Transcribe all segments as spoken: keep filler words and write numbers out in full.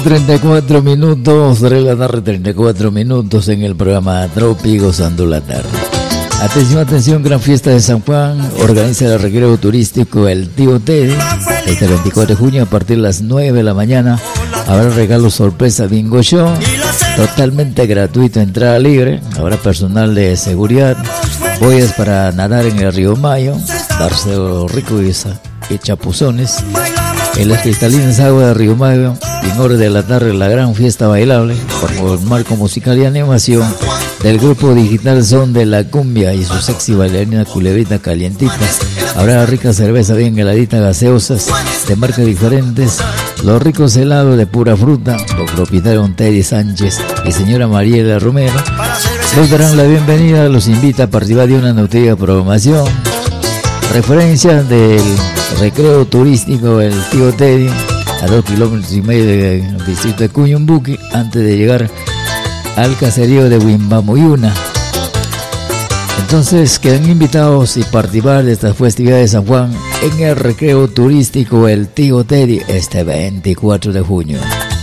treinta y cuatro minutos, tres de la tarde, treinta y cuatro minutos en el programa Tropi Gozando la Tarde. Atención, atención, gran fiesta de San Juan, organiza el recreo turístico El Tío Teddy, este veinticuatro de junio a partir de las nueve de la mañana, habrá regalos sorpresa bingo show, totalmente gratuito, entrada libre, habrá personal de seguridad, boyas para nadar en el río Mayo, darse rico y, y chapuzones. En las cristalinas aguas de Río Mayo, en hora de la tarde, la gran fiesta bailable, como el marco musical y animación del grupo digital Son de la Cumbia y su sexy bailarina Culebrita Calientita. Habrá rica cerveza bien heladita, gaseosas de marcas diferentes, los ricos helados de pura fruta, los propietarios Teddy Sánchez y señora Mariela Romero. Les darán la bienvenida, los invita a participar de una nutrida programación. Referencia del recreo turístico El Tío Teddy, a dos kilómetros y medio del distrito de Cuyumbuqui, antes de llegar al caserío de Huimbamuyuna. Entonces quedan invitados y participar de estas festividades de San Juan en el recreo turístico El Tío Teddy este veinticuatro de junio.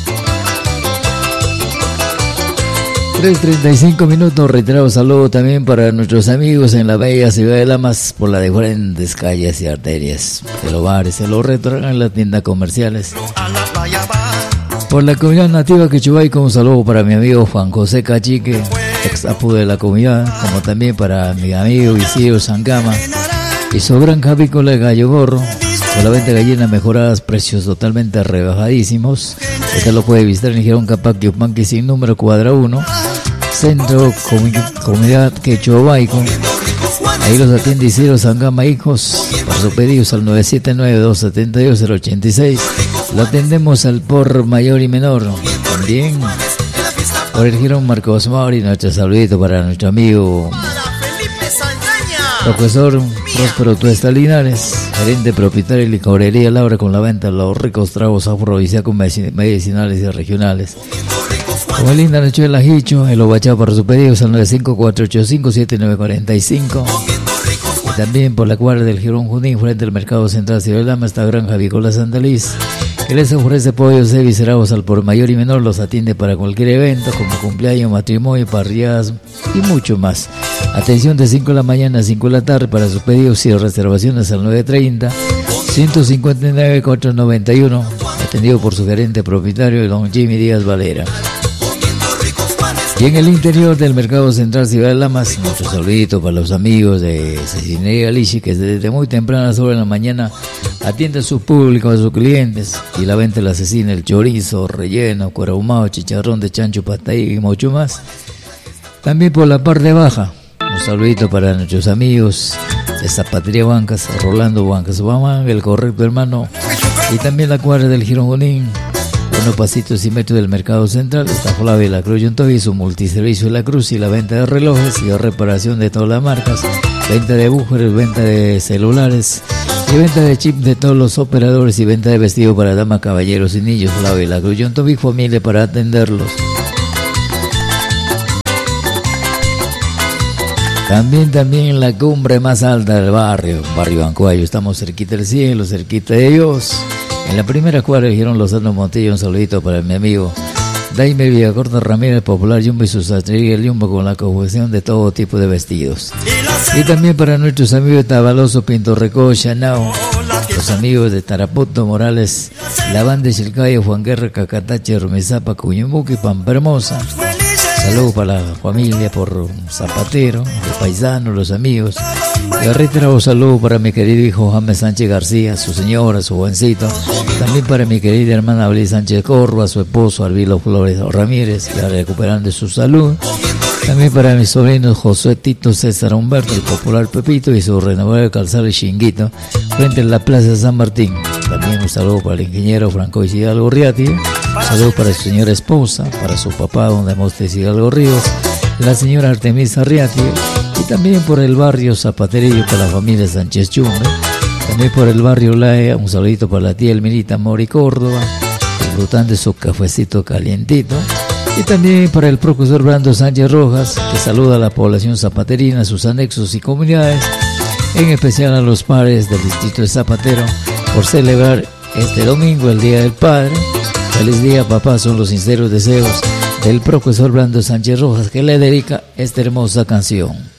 tres treinta y cinco minutos, reiterado saludo también para nuestros amigos en la bella ciudad de Lamas por las diferentes calles y arterias de los bares, de los restaurantes, las tiendas comerciales. Por la comunidad nativa Quechubaico, un saludo para mi amigo Juan José Cachique, ex apu de la comunidad, como también para mi amigo Isidro Sangama y su granja avícola de Gallo Gorro, con la venta de gallinas mejoradas, precios totalmente rebajadísimos. Usted lo puede visitar en Girón Capac Yupanqui sin número cuadra uno, Centro Comun- Comunidad Quechubaico. Ahí los atiende Isidro Sangama Hijos, para sus pedidos al nueve siete nueve, dos siete dos, cero ocho seis. Lo atendemos al por mayor y menor. También por el Girón Marcos Mauri, nuestro saludito para nuestro amigo profesor Próspero Tuesta Linares, gerente propietario de licorería Laura, con la venta de los ricos tragos afrodisíacos medicinales y regionales. Como el linda noche del ajicho, el obachado para sus pedidos al nueve cinco cuatro ocho cinco, siete nueve cuatro cinco. Y también por la cuadra del Girón Junín, frente al Mercado Central Ciudad de Lama, esta granja avícola Santa Liz, que les ofrece pollos y viscerados al por mayor y menor. Los atiende para cualquier evento como cumpleaños, matrimonio, parrilladas y mucho más. Atención de cinco de la mañana a cinco de la tarde para sus pedidos y reservaciones al nueve treinta, ciento cincuenta y nueve, cuatrocientos noventa y uno, atendido por su gerente propietario don Jimmy Díaz Valera. Y en el interior del Mercado Central Ciudad de Lamas, nuestro saludito para los amigos de Cecinería Galici, que desde muy tempranas horas de la mañana atiende a su público, a sus clientes, y la venta de la cecina, el chorizo, relleno, cuero ahumado, chicharrón de chancho, pataí y mucho más. También por la parte baja, un saludito para nuestros amigos de Zapatería Bancas, Rolando Bancas Bamán, el correcto hermano, y también la cuadra del Girón Junín, unos pasitos y metros del Mercado Central, está Flavia y la Cruz Yuntovi, su multiservicio de la Cruz y la venta de relojes y de reparación de todas las marcas, venta de búferes, venta de celulares y venta de chip de todos los operadores y venta de vestido para damas, caballeros y niños. Flavia y la Cruz Yuntovi, familia para atenderlos. También, también en la cumbre más alta del barrio, Barrio Ancuayo, estamos cerquita del cielo, cerquita de Dios. En la primera cuadra dijeron Lozano Montillo, un saludito para mi amigo Daime Villacorta Ramírez, popular Yumbo y su sastrería El Yumbo, con la confección de todo tipo de vestidos. Y también para nuestros amigos de Tabaloso, Pinto Recodo, Chanao, los amigos de Tarapoto, Morales, La Banda de Chilcayo, Juan Guerra, Cacatache, Rumizapa, Cuyumbuqui, Pampa Hermosa. Saludos para la familia por Zapatero, los paisanos, los amigos. Y reitero un saludo para mi querido hijo James Sánchez García, su señora, su jovencito. También para mi querida hermana Abel Sánchez Corva, su esposo Arbilo Flores Ramírez, ya recuperando su salud. También para mis sobrinos José Tito César Humberto, el popular Pepito, y su renovado calzado y Chinguito, frente a la Plaza de San Martín. También un saludo para el ingeniero Franco Hidalgo Riati. Un saludo para su señora esposa, para su papá, don Demóstenes Hidalgo Ríos, la señora Artemisa Riati, y también por el barrio Zapaterillo para la familia Sánchez Chumbe. También por el barrio Laia, un saludito para la tía Elminita Mori Córdoba, disfrutando de su cafecito calientito. Y también para el profesor Brando Sánchez Rojas, que saluda a la población zapaterina, sus anexos y comunidades, en especial a los padres del distrito de Zapatero, por celebrar este domingo el Día del Padre, Feliz día, papá, son los sinceros deseos del profesor Brando Sánchez Rojas, que le dedica esta hermosa canción.